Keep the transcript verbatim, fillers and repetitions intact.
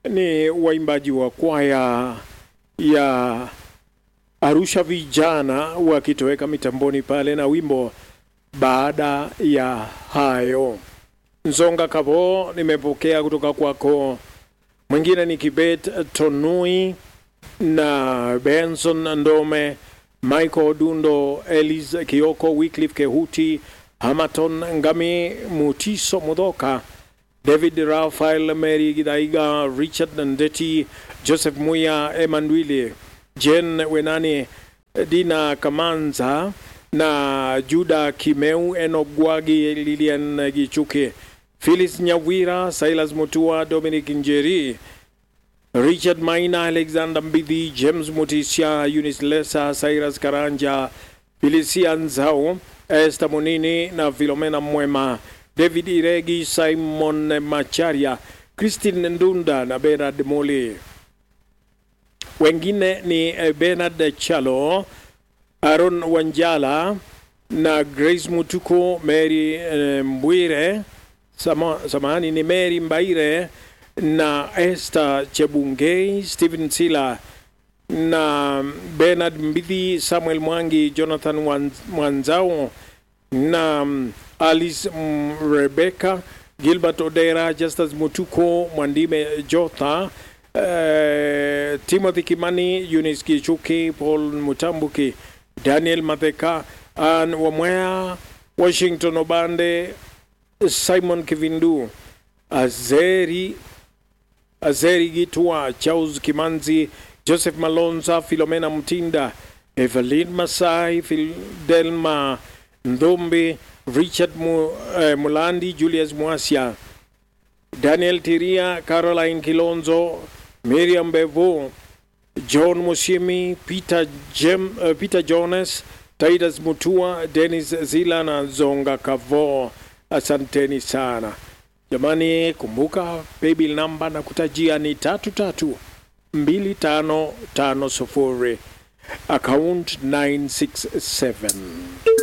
ni waimbaji wa kwaya ya Arusha Vijana wakitoweka mitamboni pale na wimbo Baada ya Hayo. Nzonga Kavo nimepokea kutoka kwako. Mwingine ni Kibet Tonui na Benson Ndome, Michael Dundo, Elise Kioko, Wycliffe Kehuti, Hamaton Ngami, Mutiso Mudoka, David Rafael, Mary Gidaiga, Richard Ndeti, Joseph Muya, Emmanuel, Jen Wenani, Dina Kamanza na Juda Kimeu, Enogwagi, Lilian Gichuke, Phyllis Nyawira, Silas Mutua, Dominic Njeri, Richard Maina, Alexander Mbidi, James Mutisia, Eunice Lesa, Cyrus Karanja, Felicia Nzao, Esther Munini na Filomena Mwema, David Iregi, Simon Macharia, Christine Ndunda na Bernard Moli. Wengine ni Bernard Chalo, Aaron Wanjala na Grace Mutuko, Mary e, Mbwire, sama, samahani ni Mary Mbaire na Esther Chebungei, Stephen Sila na Bernard Mbidi, Samuel Mwangi, Jonathan Mwanzao na Alice Rebecca, Gilbert Odera, Justus Mutuko, Mwandime Jota, uh, Timothy Kimani, Eunice Kichuki, Paul Mutambuki, Daniel Matheka, Ann Wamwea, Washington Obande, Simon Kivindu, Azeri Azeri Gitua, Charles Kimanzi, Joseph Malonza, Filomena Mutinda, Evelyn Masai, Fidelma Ndombe, Richard Mu, uh, Mulandi, Julius Muasia, Daniel Tiria, Caroline Kilonzo, Miriam Bevo, John Mushimi, Peter Jem, uh, Peter Jonas, Titus Mutua, Dennis Zila na Zonga Kavo. Asanteni sana. Jamani, kumbuka paybill number na kutajia ni tatu tatu mbili tano tano sufuri, account nine six seven.